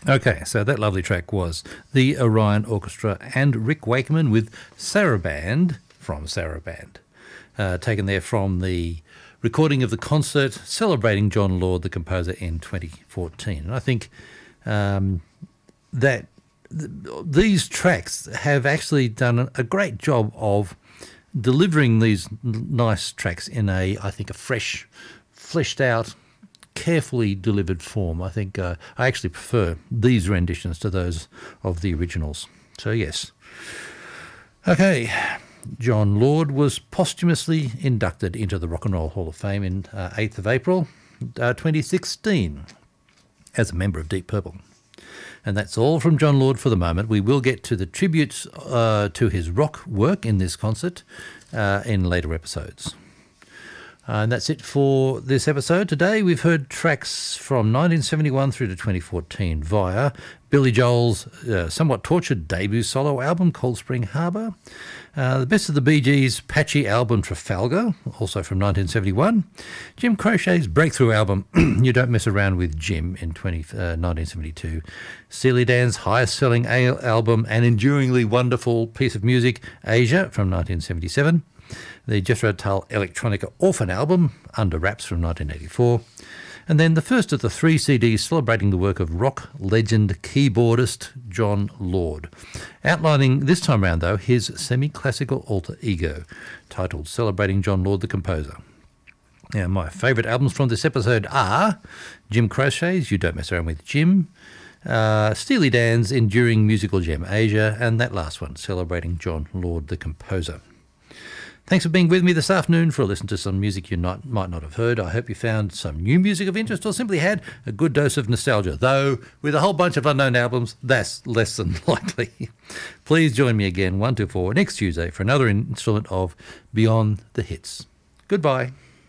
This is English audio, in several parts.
Okay, so that lovely track was the Orion Orchestra and Rick Wakeman with Saraband from Saraband, taken there from the recording of the concert celebrating John Lord, the composer, in 2014. And I think that these tracks have actually done a great job of delivering these nice tracks in a fresh, fleshed out, carefully delivered form. I think I actually prefer these renditions to those of the originals. So yes. Okay, John Lord was posthumously inducted into the Rock and Roll Hall of Fame in 8th of April 2016 as a member of Deep Purple. And that's all from John Lord for the moment. We will get to the tributes to his rock work in this concert in later episodes. And that's it for this episode. Today we've heard tracks from 1971 through to 2014 via Billy Joel's somewhat tortured debut solo album, Cold Spring Harbor, the Best of the Bee Gees' patchy album Trafalgar, also from 1971, Jim Crochet's breakthrough album You Don't Mess Around with Jim in 1972, Steely Dan's highest-selling album and enduringly wonderful piece of music, Asia, from 1977, the Jethro Tull Electronica Orphan album, Under Wraps, from 1984, and then the first of the 3 CDs celebrating the work of rock legend keyboardist John Lord, outlining this time round, though, his semi-classical alter ego, titled Celebrating John Lord the Composer. Now, my favourite albums from this episode are Jim Crochet's You Don't Mess Around with Jim, Steely Dan's enduring musical gem Asia, and that last one, Celebrating John Lord the Composer. Thanks for being with me this afternoon for a listen to some music you might not have heard. I hope you found some new music of interest or simply had a good dose of nostalgia, though with a whole bunch of unknown albums, that's less than likely. Please join me again 1 to 4 next Tuesday for another installment of Beyond the Hits. Goodbye.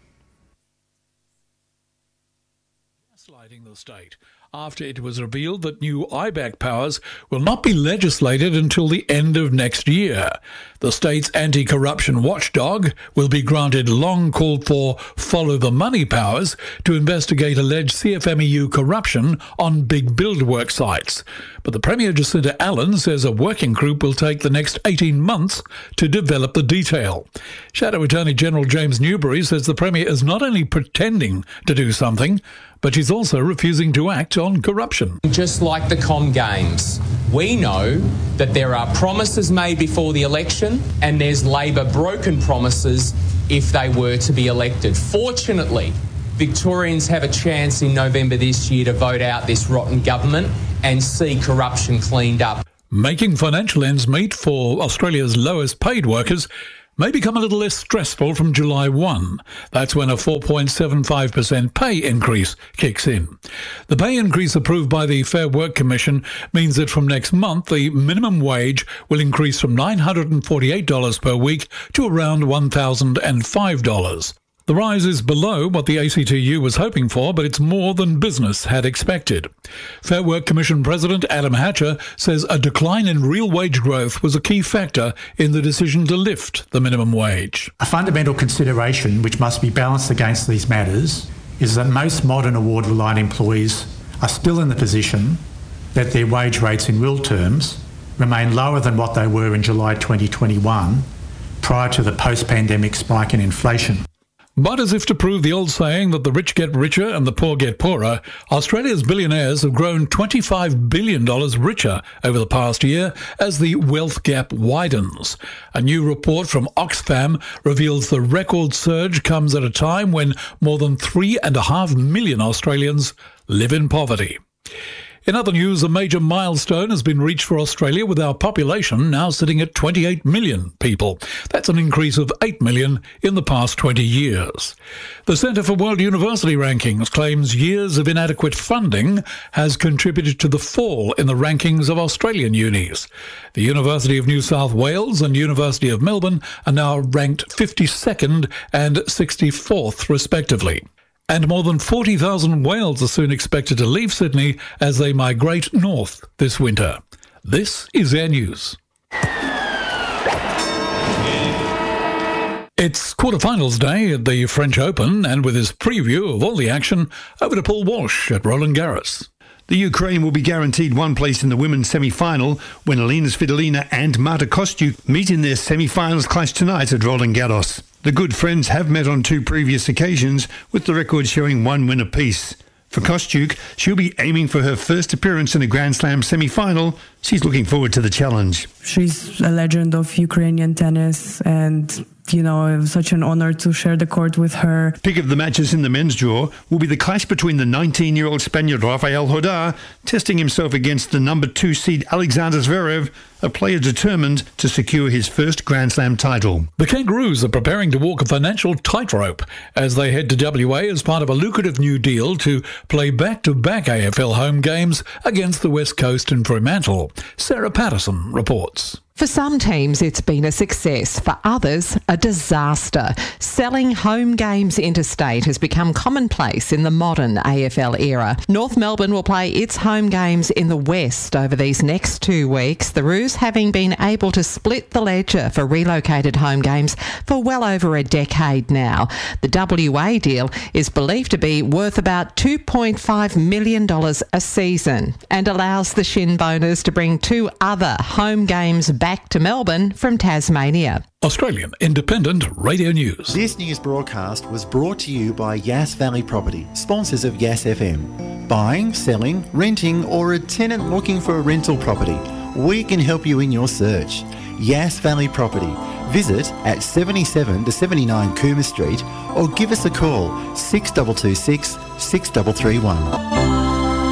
Gaslighting the state after it was revealed that new IBAC powers will not be legislated until the end of next year. The state's anti-corruption watchdog will be granted long-called-for follow-the-money powers to investigate alleged CFMEU corruption on big build work sites. But the Premier Jacinta Allen says a working group will take the next 18 months to develop the detail. Shadow Attorney General James Newbury says the Premier is not only pretending to do something, but she's also refusing to act on corruption. Just like the Com Games, we know that there are promises made before the election and there's Labor broken promises if they were to be elected. Fortunately, Victorians have a chance in November this year to vote out this rotten government and see corruption cleaned up. Making financial ends meet for Australia's lowest paid workers may become a little less stressful from July 1. That's when a 4.75% pay increase kicks in. The pay increase approved by the Fair Work Commission means that from next month, the minimum wage will increase from $948 per week to around $1,005. The rise is below what the ACTU was hoping for, but it's more than business had expected. Fair Work Commission President Adam Hatcher says a decline in real wage growth was a key factor in the decision to lift the minimum wage. A fundamental consideration which must be balanced against these matters is that most modern award-reliant employees are still in the position that their wage rates in real terms remain lower than what they were in July 2021 prior to the post-pandemic spike in inflation. But as if to prove the old saying that the rich get richer and the poor get poorer, Australia's billionaires have grown $25 billion richer over the past year as the wealth gap widens. A new report from Oxfam reveals the record surge comes at a time when more than 3.5 million Australians live in poverty. In other news, a major milestone has been reached for Australia, with our population now sitting at 28 million people. That's an increase of 8 million in the past 20 years. The Centre for World University Rankings claims years of inadequate funding has contributed to the fall in the rankings of Australian unis. The University of New South Wales and University of Melbourne are now ranked 52nd and 64th, respectively. And more than 40,000 whales are soon expected to leave Sydney as they migrate north this winter. This is Air News. It's quarterfinals day at the French Open, and with his preview of all the action, over to Paul Walsh at Roland Garros. The Ukraine will be guaranteed one place in the women's semi-final when Alina Svitolina and Marta Kostyuk meet in their semi-finals clash tonight at Roland Garros. The good friends have met on 2 previous occasions, with the record showing 1 win apiece. For Kostyuk, she'll be aiming for her first appearance in a Grand Slam semi-final. She's looking forward to the challenge. She's a legend of Ukrainian tennis, and it was such an honor to share the court with her. Pick of the matches in the men's draw will be the clash between the 19-year-old Spaniard Rafael Hodar testing himself against the number 2 seed Alexander Zverev, a player determined to secure his first Grand Slam title. The Kangaroos are preparing to walk a financial tightrope as they head to WA as part of a lucrative new deal to play back-to-back AFL home games against the West Coast and Fremantle. Sarah Patterson reports. For some teams, it's been a success. For others, a disaster. Selling home games interstate has become commonplace in the modern AFL era. North Melbourne will play its home games in the West over these next 2 weeks, the Roos having been able to split the ledger for relocated home games for well over a decade now. The WA deal is believed to be worth about $2.5 million a season and allows the Shinboners to bring 2 other home games back to Melbourne from Tasmania. Australian Independent Radio News. This news broadcast was brought to you by Yass Valley Property, sponsors of Yass FM. Buying, selling, renting, or a tenant looking for a rental property, we can help you in your search. Yass Valley Property. Visit at 77 to 79 Coomer Street or give us a call 6226 6331.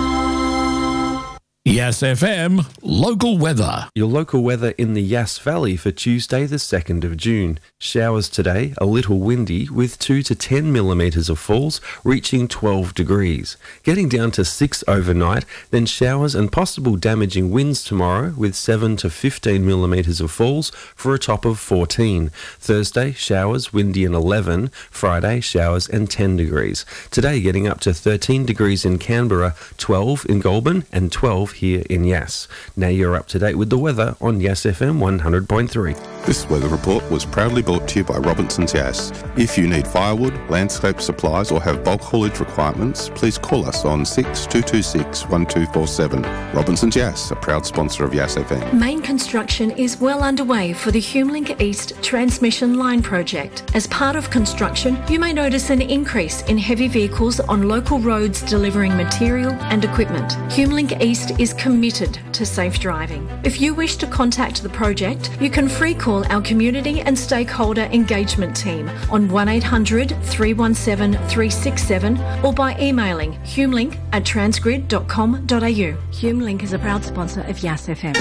Yass FM local weather. Your local weather in the Yass Valley for Tuesday the 2nd of June. Showers today, a little windy with 2 to 10 millimetres of falls reaching 12 degrees. Getting down to 6 overnight, then showers and possible damaging winds tomorrow with 7 to 15 millimetres of falls for a top of 14. Thursday, showers, windy and 11. Friday, showers and 10 degrees. Today getting up to 13 degrees in Canberra, 12 in Goulburn and 12 here in Yass. Now you're up to date with the weather on Yass FM 100.3. This weather report was proudly brought to you by Robinson's Yass. If you need firewood, landscape supplies or have bulk haulage requirements, please call us on 6226 1247. Robinson's Yass, a proud sponsor of Yass FM. Main construction is well underway for the HumeLink East transmission line project. As part of construction, you may notice an increase in heavy vehicles on local roads delivering material and equipment. HumeLink East is committed to safe driving. If you wish to contact the project, you can free call our community and stakeholder engagement team on 1800 317 367 or by emailing humelink@transgrid.com.au. HumeLink is a proud sponsor of Yass FM.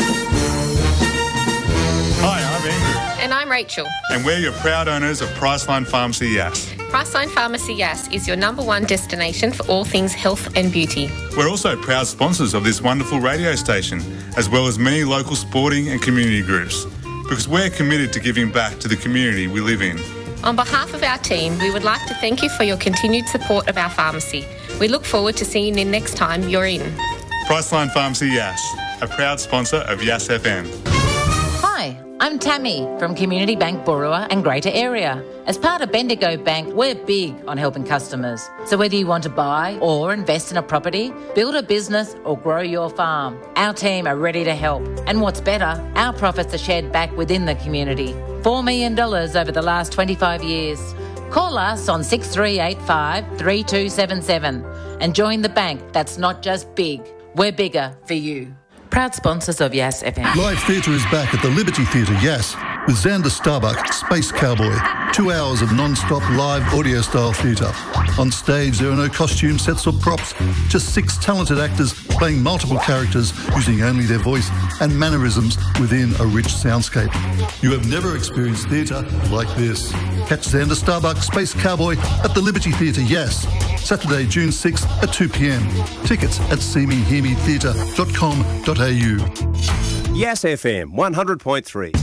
Hi, I'm Andrew. And I'm Rachel. And we're your proud owners of Priceline Pharmacy Yass. Priceline Pharmacy Yass is your #1 destination for all things health and beauty. We're also proud sponsors of this wonderful radio station, as well as many local sporting and community groups, because we're committed to giving back to the community we live in. On behalf of our team, we would like to thank you for your continued support of our pharmacy. We look forward to seeing you next time you're in. Priceline Pharmacy Yass, a proud sponsor of Yass FM. Hi, I'm Tammy from Community Bank Borua and Greater Area. As part of Bendigo Bank, we're big on helping customers. So whether you want to buy or invest in a property, build a business or grow your farm, our team are ready to help. And what's better, our profits are shared back within the community. $4 million over the last 25 years. Call us on 6385 3277 and join the bank that's not just big, we're bigger for you. Proud sponsors of Yass FM. Live theatre is back at the Liberty Theatre, Yass, with Xander Starbuck, Space Cowboy. 2 hours of non-stop live audio-style theatre. On stage, there are no costume sets or props, just 6 talented actors playing multiple characters using only their voice and mannerisms within a rich soundscape. You have never experienced theatre like this. Catch Xander Starbuck, Space Cowboy at the Liberty Theatre, Yass, Saturday, June 6th at 2 p.m. Tickets at seemehearmetheatre.com.au. Yass FM 100.3.